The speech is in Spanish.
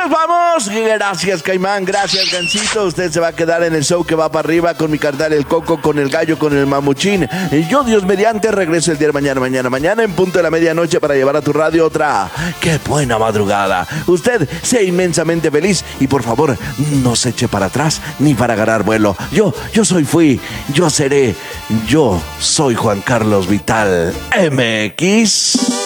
nos vamos. Gracias, Caimán. Gracias, Gancito. Usted se va a quedar en el show que va para arriba con mi carnal el Coco, con el Gallo, con el Mamuchín. Y yo, Dios mediante, regreso el día de mañana en punto de la medianoche para llevar a tu radio otra. ¡Qué buena madrugada! Usted sea inmensamente feliz y por favor no se eche para atrás ni para agarrar vuelo. Yo seré, yo soy Juan Carlos Vital MX.